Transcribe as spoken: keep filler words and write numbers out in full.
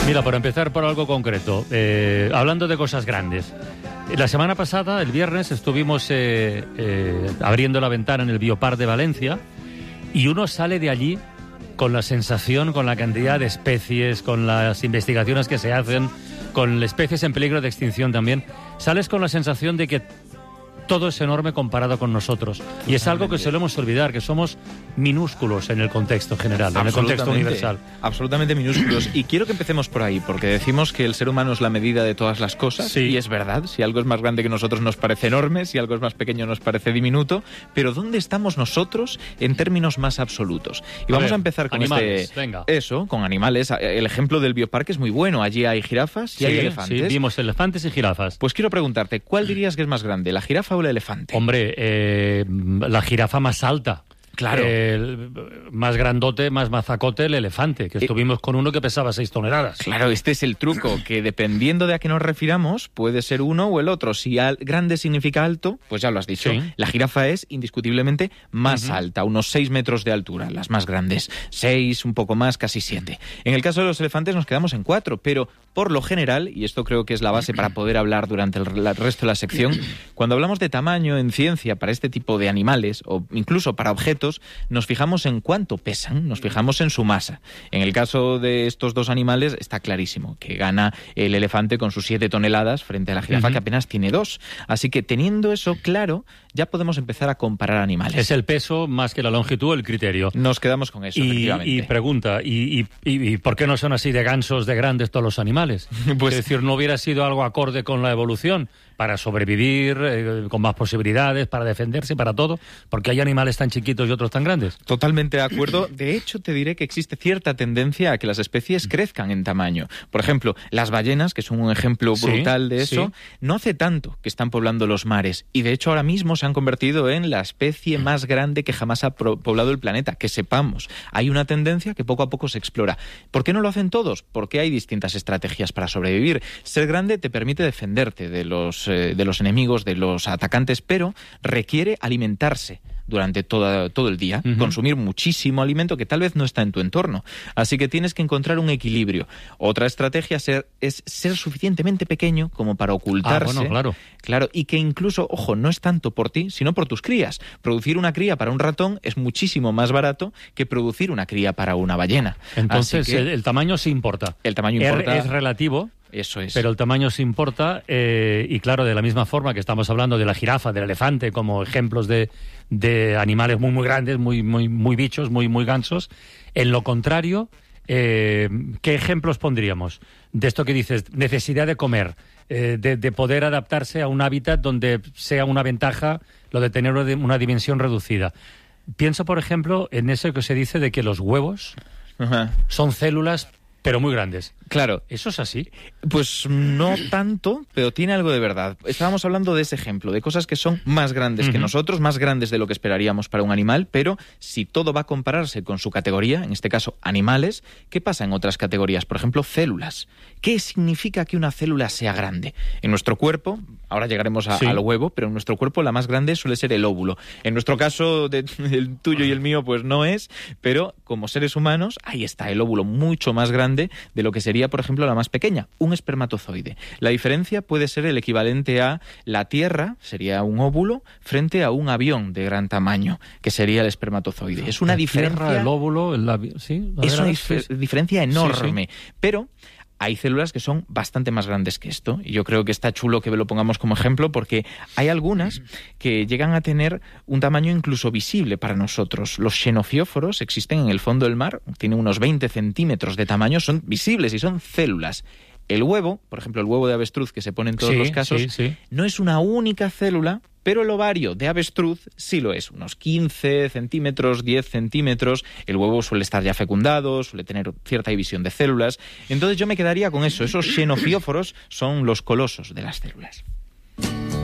Mira, para empezar por algo concreto, eh, hablando de cosas grandes. La semana pasada, el viernes, estuvimos eh, eh, abriendo la ventana en el Biopark de Valencia y uno sale de allí con la sensación, con la cantidad de especies, con las investigaciones que se hacen, con especies en peligro de extinción también, sales con la sensación de que todo es enorme comparado con nosotros. Y es algo que solemos olvidar, que somos minúsculos en el contexto general, en el contexto universal. Absolutamente minúsculos. Y quiero que empecemos por ahí, porque decimos que el ser humano es la medida de todas las cosas. Sí. Y es verdad, si algo es más grande que nosotros nos parece enorme, si algo es más pequeño nos parece diminuto. Pero ¿dónde estamos nosotros en términos más absolutos? Y a vamos ver, a empezar con animales, este... venga. Eso, con animales. El ejemplo del Bioparque es muy bueno. Allí hay jirafas y sí, hay elefantes. Sí, vimos elefantes y jirafas. Pues quiero preguntarte, ¿cuál dirías que es más grande, la jirafa o el elefante? Hombre, eh, la jirafa más alta. Claro. Eh, más grandote, más mazacote el elefante, que estuvimos con uno que pesaba seis toneladas. Claro, este es el truco, que dependiendo de a qué nos refiramos, puede ser uno o el otro. Si al, grande significa alto, pues ya lo has dicho. Sí. La jirafa es indiscutiblemente más uh-huh. alta, unos seis metros de altura, las más grandes. seis, un poco más, casi siete. En el caso de los elefantes nos quedamos en cuatro, pero por lo general, y esto creo que es la base para poder hablar durante el, el resto de la sección, cuando hablamos de tamaño en ciencia para este tipo de animales, o incluso para objetos, nos fijamos en cuánto pesan, nos fijamos en su masa. En el caso de estos dos animales está clarísimo que gana el elefante con sus siete toneladas frente a la jirafa uh-huh. que apenas tiene dos. Así que teniendo eso claro, ya podemos empezar a comparar animales. Es el peso más que la longitud el criterio. Nos quedamos con eso, y, efectivamente. Y pregunta, ¿y, y, y por qué no son así de gansos, de grandes todos los animales? Pues, es decir, ¿no hubiera sido algo acorde con la evolución? Para sobrevivir, eh, con más posibilidades, para defenderse, para todo, porque hay animales tan chiquitos y otros tan grandes. Totalmente de acuerdo. De hecho, te diré que existe cierta tendencia a que las especies crezcan en tamaño. Por ejemplo, las ballenas, que son un ejemplo brutal sí, de eso, sí. no hace tanto que están poblando los mares. Y de hecho, ahora mismo se han convertido en la especie más grande que jamás ha poblado el planeta, que sepamos. Hay una tendencia que poco a poco se explora. ¿Por qué no lo hacen todos? Porque hay distintas estrategias para sobrevivir. Ser grande te permite defenderte de los de los enemigos, de los atacantes, pero requiere alimentarse durante toda, todo el día, uh-huh. consumir muchísimo alimento que tal vez no está en tu entorno. Así que tienes que encontrar un equilibrio. Otra estrategia ser, es ser suficientemente pequeño como para ocultarse. Ah, bueno, claro. Claro, y que incluso, ojo, no es tanto por ti, sino por tus crías. Producir una cría para un ratón es muchísimo más barato que producir una cría para una ballena. Entonces, Así que, el, el tamaño sí importa. El tamaño importa. Es relativo. Eso es. Pero el tamaño sí importa eh, y claro, de la misma forma que estamos hablando de la jirafa, del elefante como ejemplos de, de animales muy muy grandes, muy muy muy bichos, muy muy gansos, en lo contrario, eh, ¿qué ejemplos pondríamos? De esto que dices, necesidad de comer, eh, de, de poder adaptarse a un hábitat donde sea una ventaja lo de tener una dimensión reducida. Pienso, por ejemplo, en eso que se dice de que los huevos uh-huh. son células pero muy grandes. Claro. ¿Eso es así? Pues no tanto, pero tiene algo de verdad. Estábamos hablando de ese ejemplo, de cosas que son más grandes uh-huh. que nosotros, más grandes de lo que esperaríamos para un animal, pero si todo va a compararse con su categoría, en este caso animales, ¿qué pasa en otras categorías? Por ejemplo, células. ¿Qué significa que una célula sea grande? En nuestro cuerpo, ahora llegaremos a, sí. al huevo, pero en nuestro cuerpo la más grande suele ser el óvulo. En nuestro caso, de, el tuyo y el mío, pues no es, pero como seres humanos, ahí está el óvulo mucho más grande de lo que sería, por ejemplo, la más pequeña, un espermatozoide. La diferencia puede ser el equivalente a la Tierra, sería un óvulo, frente a un avión de gran tamaño, que sería el espermatozoide. Es una la diferencia... Tierra, el óvulo, el avión... ¿Sí? Es una dif- diferencia enorme, sí, sí. pero... Hay células que son bastante más grandes que esto, y yo creo que está chulo que lo pongamos como ejemplo, porque hay algunas que llegan a tener un tamaño incluso visible para nosotros. Los xenofióforos existen en el fondo del mar, tienen unos veinte centímetros de tamaño, son visibles y son células. El huevo, por ejemplo, el huevo de avestruz que se pone en todos sí, los casos, sí, sí. no es una única célula, pero el ovario de avestruz sí lo es, unos quince centímetros, diez centímetros. El huevo suele estar ya fecundado, suele tener cierta división de células. Entonces yo me quedaría con eso. Esos xenofióforos son los colosos de las células.